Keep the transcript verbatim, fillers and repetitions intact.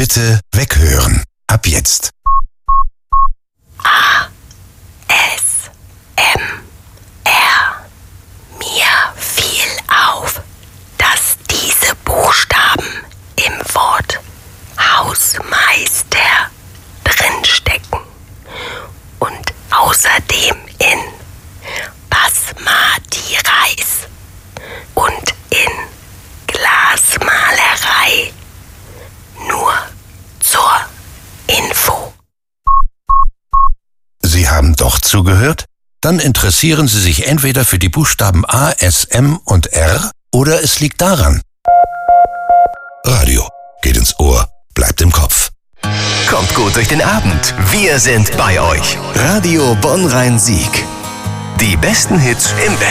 Bitte weghören. Ab jetzt. A, S, M, R. Mir fiel auf, dass diese Buchstaben im Wort Hausmeister drinstecken und außerdem in Basmati Reis und in Glasmalerei. Nur zur Info. Sie haben doch zugehört? Dann interessieren Sie sich entweder für die Buchstaben A, S, M und R oder es liegt daran. Radio geht ins Ohr, bleibt im Kopf. Kommt gut durch den Abend. Wir sind bei euch. Radio Bonn-Rhein-Sieg. Die besten Hits im besten